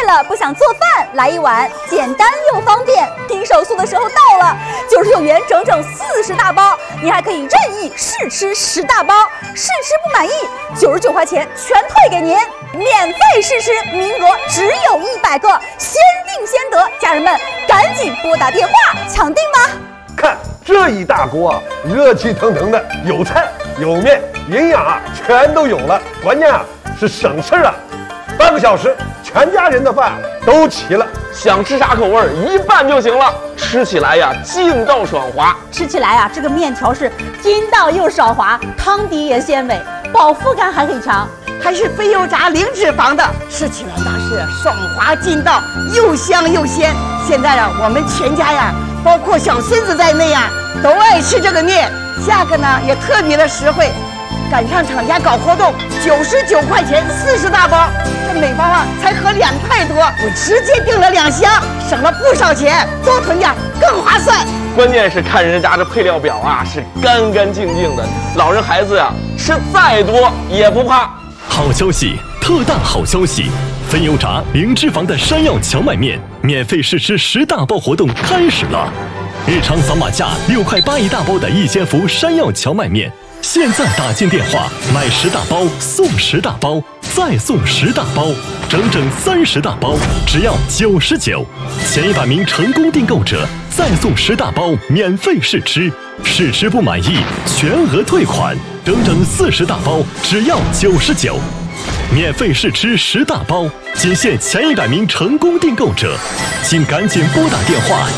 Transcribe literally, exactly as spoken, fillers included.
了，不想做饭，来一碗简单又方便，拼手速的时候到了，九十九元整整四十大包，你还可以任意试吃十大包，试吃不满意，九十九块钱全退给您，免费试吃，名额只有一百个，先定先得，家人们赶紧拨打电话抢订吧！ 看这一大锅啊，热气腾腾的，有菜有面，营养啊全都有了，关键啊是省事啊，半个小时全家人的饭都齐了。 想吃啥口味儿，一拌就行了，吃起来呀劲道爽滑。 吃起来啊，这个面条是筋道又爽滑，汤底也鲜美，饱腹感还很强， 还是非油炸零脂肪的，吃起来那是爽滑劲道，又香又鲜。现在啊，我们全家呀，包括小孙子在内啊，都爱吃这个面，价格呢也特别的实惠。赶上厂家搞活动，九十九块钱四十大包，这每包啊才合两块多，我直接订了两箱，省了不少钱，多囤点更划算。 关键是看人家这配料表啊，是干干净净的，老人孩子呀吃再多也不怕。 好消息，特大好消息！非油炸零脂肪的山药荞麦面免费试吃十大包活动开始了，日常扫码价六块八一大包的一千伏山药荞麦面。现在打进电话买十大包送十大包，再送十大包，整整三十大包，只要九十九。前一百名成功订购者再送十大包免费试吃，试吃不满意全额退款，整整四十大包，只要九十九。免费试吃十大包，仅限前一百名成功订购者，请赶紧拨打电话